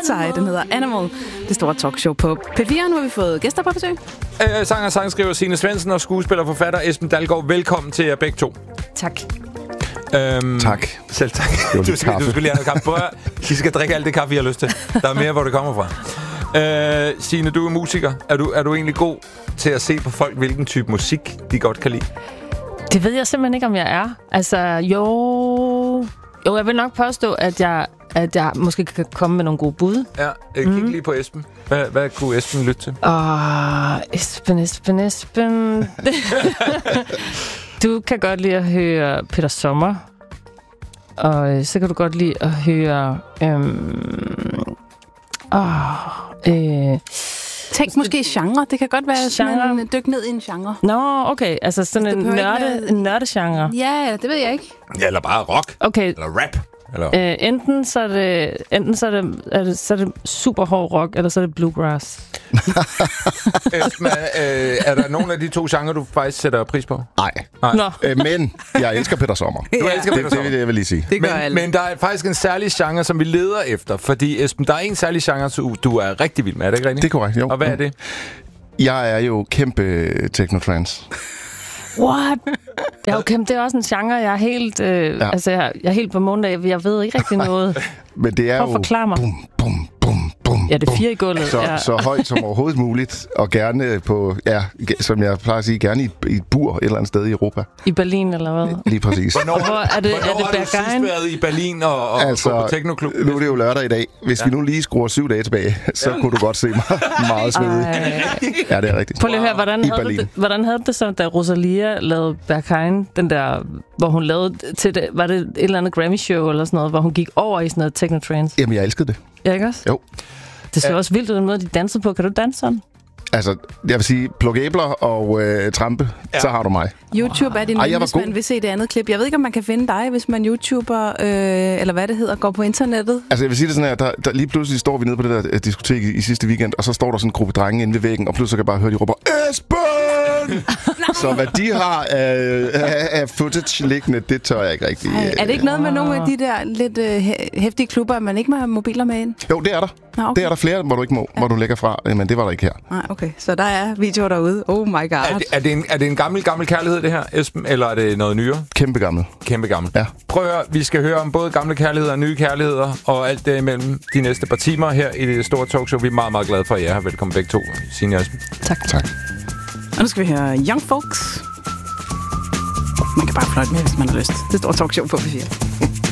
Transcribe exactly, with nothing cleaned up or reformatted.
Bullseye. Den hedder Animal. Det store talkshow på P fire. Nu har vi fået gæster på besøg. Øh, sanger, sangskriver Signe Svendsen og skuespiller og forfatter Esben Dalgaard. Velkommen til jer begge to. Tak. Øhm, tak. Selv tak. Du skal, du skal lige have noget kaffe. Prøv at, I skal drikke alt det kaffe, I har lyst til. Der er mere, hvor det kommer fra. Øh, Signe, du er musiker. Er du, er du egentlig god til at se på folk, hvilken type musik de godt kan lide? Det ved jeg simpelthen ikke, om jeg er. Altså, jo... Jo, jeg vil nok påstå, at jeg, at jeg måske kan komme med nogle gode bud. Ja, kig mm. lige på Esben. Hvad, hvad kunne Esben lytte til? Åh, oh, Esben, Esben, Esben... Du kan godt lide at høre Peter Sommer. Og øh, så kan du godt lide at høre... Øhm, åh, øh, Tænk måske genre. Det kan godt være genre. sådan en dyk ned i en genre. Nå, okay. Altså sådan en, nørde, være... en nørdegenre. Ja, det ved jeg ikke. Ja, eller bare rock. Okay. Eller rap. Eller... Øh, enten så er det, enten så er det, er det, så er det super hård rock, eller så er det bluegrass. Esben, øh, er der nogen af de to genrer, du faktisk sætter pris på? Nej. Nej. Øh, men jeg elsker Peter Sommer. Du ja. elsker Peter Sommer. Det, det vil jeg lige sige. Det gør men, alle. men der er faktisk en særlig genre, som vi leder efter. Fordi, Esben, der er en særlig genre, så du er rigtig vild med. Er det ikke rigtigt? Det er korrekt, jo. Og hvad er det? Jeg er jo kæmpe technotrance. What? Det er jo kæmpe, det er også en genre, jeg er helt, øh, ja. altså, jeg, jeg er helt på måned af, jeg ved ikke rigtig noget. Men det er Prøv at jo... forklare mig. Bum, bum, bum, bum, ja, det er fire i gulvet. Så, ja. så højt som overhovedet muligt, og gerne på, ja, som jeg plejer at sige, gerne i, i et bur et eller andet sted i Europa. I Berlin, eller hvad? Lige præcis. Hvornår, Hvor er det, hvornår er det har du sidst været i Berlin og, og altså, på teknoklub? Nu er det jo lørdag i dag. Hvis ja. vi nu lige skruer syv dage tilbage, så ja. kunne du godt se mig meget svedig. Ja, det er rigtigt. Prøv lige at høre, hvordan havde, det, hvordan havde det så, da Rosalia lavede Berghain, den der, hvor hun lavede til det, var det et eller andet Grammy-show eller sådan noget, hvor hun gik over i sådan noget technotrance? Jamen, jeg elskede det. Ja, ikke også? Jo. Det så også vildt ud, den måde, de dansede på. Kan du danse sådan? Altså, jeg vil sige, pluk æbler og øh, trampe, ja. så har du mig. YouTube er det nu, hvis man vil se det andet klip. Jeg ved ikke, om man kan finde dig, hvis man YouTuber, øh, eller hvad det hedder, går på internettet. Altså, jeg vil sige det sådan her, der, der lige pludselig står vi nede på det der uh, diskotek i, i sidste weekend, og så står der sådan en gruppe drenge inde ved væggen, og pludselig kan jeg bare høre, de råber, Esben! Så hvad de har af, af, af footage liggende, det tør jeg ikke rigtig. Ej, er det ikke noget med nogle af de der lidt øh, hæftige klubber, at man ikke må have mobiler med ind? Jo, det er der. Nå, okay. Det er der flere, hvor du ikke må, ja. hvor du lægger fra, men det var der ikke her. Nej, okay. Så der er videoer derude. Oh my god. Er det, er det, en, er det en gammel, gammel kærlighed, det her, Esben, eller er det noget nyere? Kæmpe gammel. Kæmpe gammel. Ja. Prøv at høre, vi skal høre om både gamle kærligheder og nye kærligheder, og alt det imellem de næste par timer her i det store talkshow. Vi er meget, meget glade for, at I er her. Velkommen begge to, Signe og Esben. Tak. Tak. Og nu skal vi høre Young Folks. Man kan bare fløjte med, hvis man har lyst. Det store talkshow på P fire.